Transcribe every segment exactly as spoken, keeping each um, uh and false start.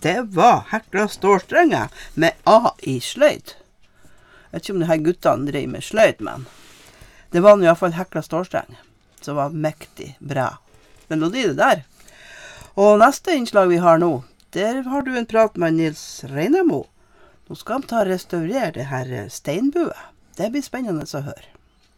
det var Hekla stålstrenger med A i sløyd. Jeg vet ikke om de her guttene drev med sløyd, men det var i hvert fall Hekla stålstreng, som var mektig bra. Men nå er det der. Og neste innslag vi har nå, der har du en prat med Nils Reinemo. Nå skal han ta og restaurere det her steinbuet. Det blir spennende å høre.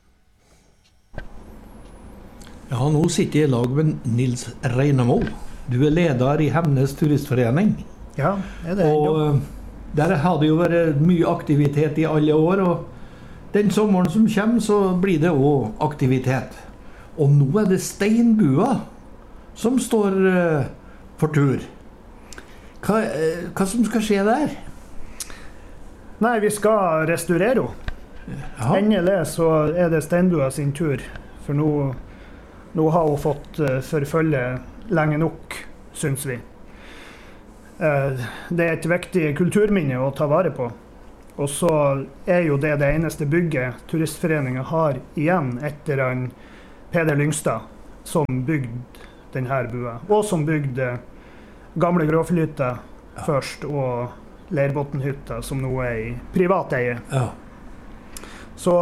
Ja, nå sitter jeg i lag med Nils Reinemo. Du er leder i Hemnes turistforening. Ja, er det. Og der har det jo vært mye aktivitet i alle år, og den sommeren som kommer så blir det også aktivitet. Og nå er det steinbua som står uh, for tur. Hva, uh, hva som skal skje der? Nei, vi skal restaurere henne. Ja. Endelig så er det steinbua sin tur, for nå, nå har hun fått uh, forfølge lenge nok, synes vi. Uh, det er et viktig kulturminne å ta vare på. Og så er jo det det eneste bygget turistforeningen har igjen etter en Peder Lyngstad, som bygde denne bua. Og som bygde gamle Gråflytta ja. Først, og Leirbottenhytta, som nå er i privat eie. Ja. Så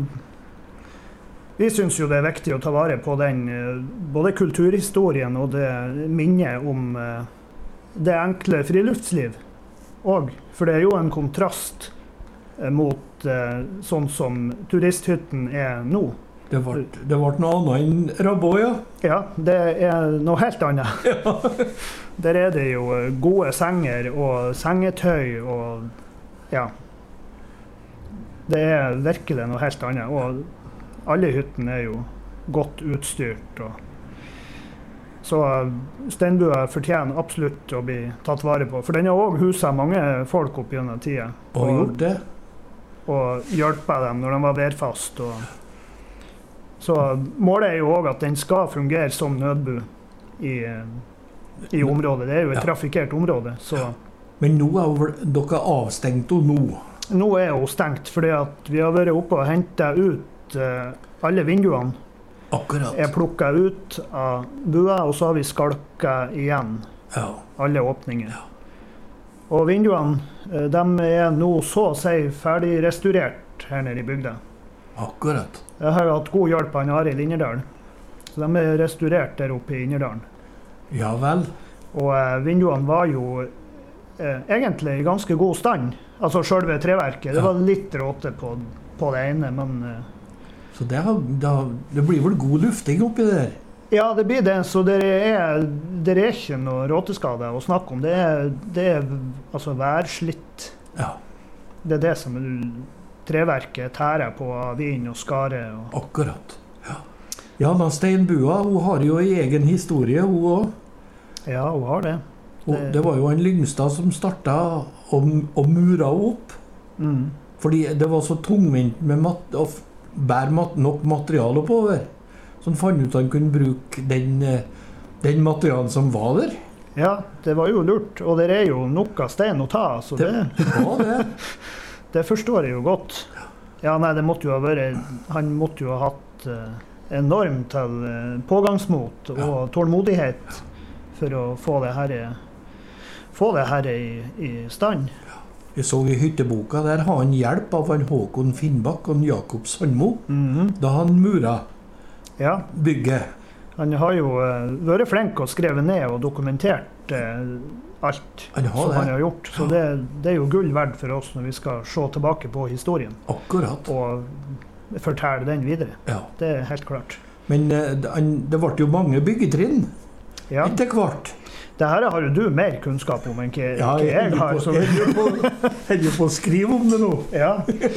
vi synes jo det er viktig å ta vare på den, både kulturhistorien og det minnet om det enkle friluftsliv. Og, for det er jo en kontrast mot sånn som turisthytten er nå. Det ble, det ble noe annet enn Rabå, ja? Ja, det er noe helt annet. Ja. Der er det jo gode senger og sengetøy og ja. Det er virkelig noe helt annet. Og alle hyttene er jo godt utstyrt. Og så steinbua fortjener absolutt å bli tatt vare på. For den har også huset mange folk opp gjennom tiden. Og gjort det? Og hjulpet dem når de var værfast. Og så målet er jo også at den skal fungere som nødbu i, i området. Det er jo et ja. Trafikkert område. Så. Ja. Men nå er dere avstengt og nå? Nå er hun stengt, fordi at vi har vært oppe og hentet ut uh, alle vinduene. Akkurat. Er plukket ut av bua, og så har vi skalket igjen ja. Alle åpninger. Ja. Og vinduene, uh, de er nå så å si ferdig restaurert her nede i bygda. Akkurat. Jeg har hatt god hjelp av Arild Innerdal. Så de er restaurert der oppe i Innerdalen. Ja vel. Og uh, vinduene var jo uh, egentlig i ganske god stand. Altså selve treverket. Det var litt råte på, på det ene, men... Uh, så det, har, det, har, det blir vel god lufting oppi der? Ja, det blir det. Så det er, det er ikke noe råteskade å snakke om. Det er, det er altså værslitt. Ja. Det er det som treverket tærer på vin og skare. Og... Akkurat. Ja. Jana Steinbua, hun har jo en egen historie, hun også. Ja, hun har det. Det, det var jo en Lyngstad som startet og, og mura opp. Mm. Fordi det var så tungvint med mat, å bære mat, nok materiale oppover. Så han fant ut at han kunne bruke den, den materialen som var der. Ja, det var jo lurt. Og det er jo noe stein å ta. Så det, det var det. Det forstår jeg jo godt. Ja, nei, det måtte jo ha vært... Han måtte jo ha hatt uh, enormt til uh, pågangsmot og ja. Tålmodighet for å få det her, få det her i, i stand. Jeg så i hytteboka, der har han hjelp av han Håkon Finnbakk og Jakob Sandmo, mm-hmm. da han mura ja. Bygget. Han har jo uh, vært flink og skrevet ned og dokumentert uh, alt han som det. Han har gjort. Så ja. det, det er jo gull verdt for oss når vi skal se tilbake på historien. Akkurat. Og fortelle den videre. Ja. Det er helt klart. Men uh, det ble jo mange byggetrinn ja. etter hvert. Det her har jo du mer kunnskap om enn ikke ja, jeg, jeg har. På, jeg er jo på å skrive om det nå. Ja.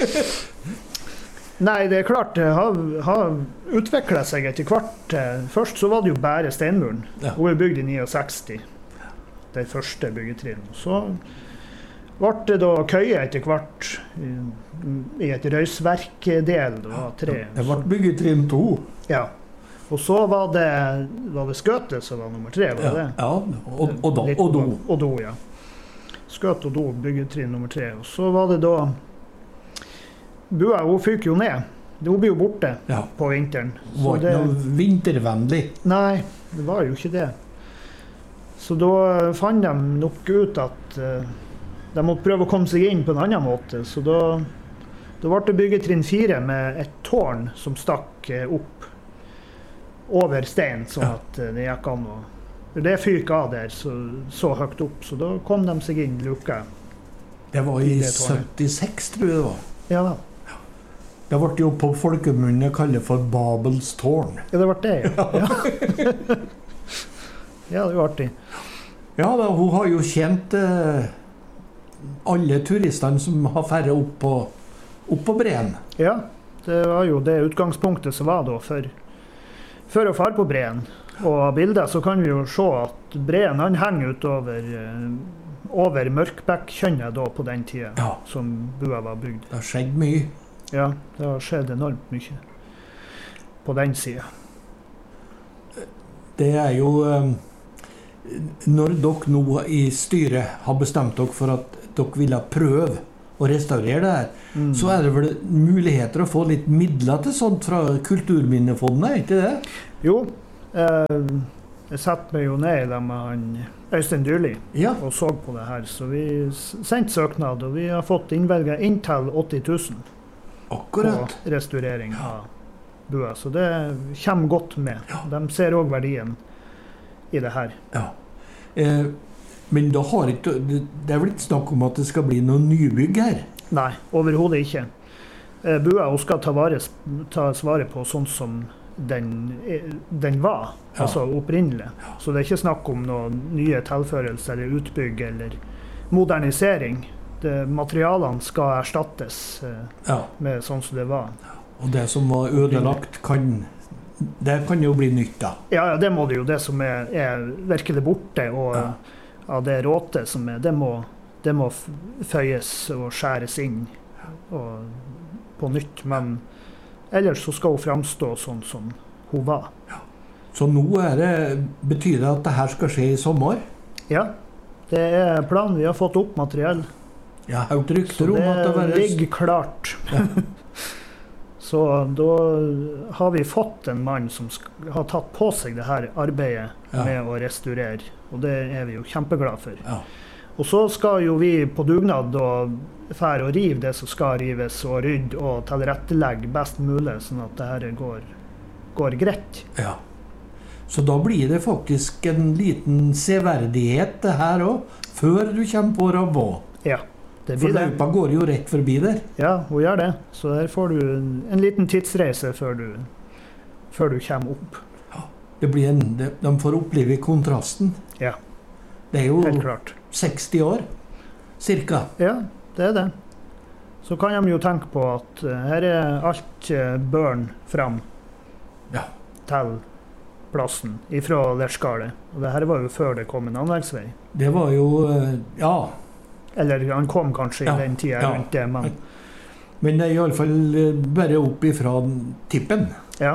Nei, det er klart det har, har utviklet seg etter hvert. Først så var det jo bare steinmuren. Ja. Hun er bygd i sekstini. Det første byggetrinn. Så ble det da køye etter hvert i, i et røysverkdel. Det var tre. Det ble byggetrinn to. Ja. Og så var det, var det skøtet som var nummer tre, var det? Ja, ja. Og, og, da, og do. Og do, ja. Skøt og do, byggetrinn nummer tre. Og så var det da... Bua, hun fyker jo ned. Hun blir jo borte ja. På vinteren. Var det ikke noe vintervennlig? Nei, det var jo ikke det. Så da fant de nok ut at uh, de måtte prøve å komme seg inn på en annen måte. Så da, da ble det bygget trinn fire med et tårn som stakk uh, opp over stein, sånn Ja. at uh, det gikk an å... Det fyk av der så, så høyt opp, så da kom de seg inn luka. Det var i Det tårnet. syttiseks, tror jeg det var. Ja da. Det ble jo på folkemunne kallet for Babels tårn. Ja, det ble det, ja. Ja, ja det var artig. Ja, da, hun har jo tjent eh, alle turistene som har færre opp på, opp på breen. Ja, det var jo det utgangspunktet som var da for, for å fare på breen. Og av bildet så kan vi jo se at breen han henger utover eh, over Mørkbekk-kjønnet da på den tida Ja. som bua var bygd. Det har skjedd mye. Ja, det har skjedd enormt mye på den sida. Det er jo eh, Når dere nå i styret har bestemt dere for at dere ville prøve å restaurere det her, Mm. så er det vel muligheter å få litt midler til sånt fra Kulturminnefondet, er ikke det? Jo, eh, jeg satte meg jo ned der med han Øystein Dyrli Ja. og så på det her, så vi s- sendte søknad, og vi har fått innvelget inntil åtti tusen Akkurat. på restaurering av bua, så det kommer godt med. De ser også verdien i det her. Ja. Eh, men da har ikke det det er vel ikke snakk om at det skal bli noe nybygg her? Nei, overhodet ikke. Eh, Bua hun skal ta vare, tas vare på sånn som den, eh, den var, Ja. altså opprinnelig. Så det er ikke snakk om noen nye tilførelser eller utbygg eller modernisering. Det, materialene skal erstattes eh, Ja. med sånn som det var. Og det som var ødelagt, kan det kan jo bli nytt, da. Ja, ja, det må det jo. Det som er, er virkelig borte, og Ja. av det råte som er, det må, det må f- føyes og skjæres inn og, på nytt. Men ellers så skal hun framstå sånn som hun var. Så nå er det, betyr det at det her skal skje i sommer? Ja, det er planen. Vi har fått opp materiell, Jeg har hørt så rykter om at det det var ligger klart. Ja. Så da har vi fått en mann som sk- har tatt på seg det her arbeidet Ja. med å restaurere, og det er vi jo kjempeglade for. Ja. Og så skal jo vi på dugnad og fære og rive det som skal rives, og rydde og tilrettelegge best mulig, sånn at det her går, går greit. Ja. Så da blir det faktisk en liten severdighet det her òg, før du kommer på Rabå. Ja, det For blir det. løypa går jo rett forbi der. Ja, hun gjør det. Så her får du en, en liten tidsreise før du, før du kommer opp. Det blir en, de, de får oppleve kontrasten. Ja. Det er jo Helt klart. seksti år, cirka. Ja, det er det. Så kan de jo tenke på at eh, her er alt uh, børn fram Ja. til plassen ifra Lerskalet. Og det her var jo før det kom en anleggsvei. Det var jo eh, Ja. Eller han kom kanskje Ja, i den tida ja. rundt det, men Men det er iallfall bare opp ifra tippen. ja.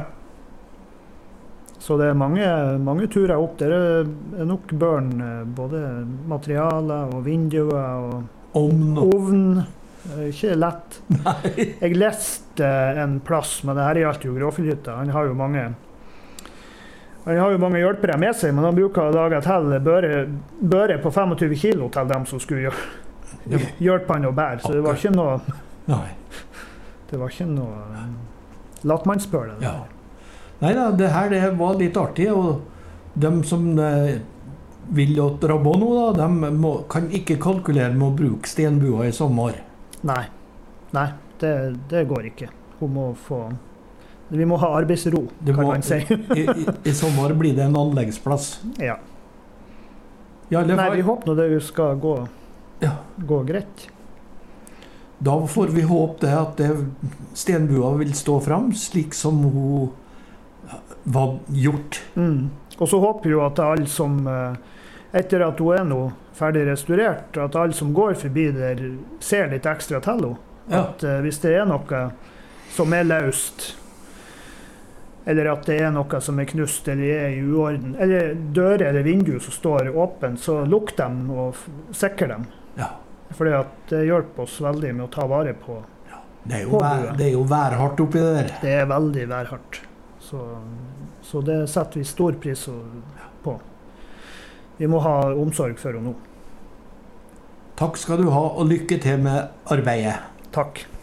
Så det er mange, mange turer opp. Det er nok børn, eh, både materialer og vinduer og Om noe. ovn. Det er ikke lett. Nei. Jeg leste en plass, men det her gjaldt jo Gråfjellhytta. Han har jo mange han har jo mange hjelpere med seg, men han bruker å lage til børe, børe på tjuefem kilo til dem som skulle gjøre, Det var- hjelpe han å bære. Så det var ikke noe, Nei. det var ikke noe latmannsbøl. Ja. Nei da, det her det var litt artig. Og de som eh, vil til Rabå nå, da, de må, kan ikke kalkulere med å bruke stenbua i sommer. Nei, Nei det, det går ikke. Hun må få Vi må ha arbeidsro, Det kan må- man si. I, i, I sommer blir det en anleggsplass. Ja. I alle Nei, fall, vi håper nå det skal gå, Ja. gå greit. da får vi håpe det at det, stenbua vil stå fram slik som hun var gjort. Mm. Og så håper vi jo at alle som eh, etter at hun er nå ferdig restaurert, at alle som går forbi der, ser litt ekstra til henne. Ja. At eh, hvis det er noe som er løst, eller at det er noe som er knust eller er i uorden, eller dører eller vinduer som står åpne, så lukk dem og f- sikre dem. Ja. Fordi at det hjelper oss veldig med å ta vare på. Det er jo, På vær, bua. det er jo værhardt oppi det der. Det er veldig værhardt. Så, så det setter vi stor pris på. vi må ha omsorg for henne nå. Takk skal du ha, og lykke til med arbeidet. Takk.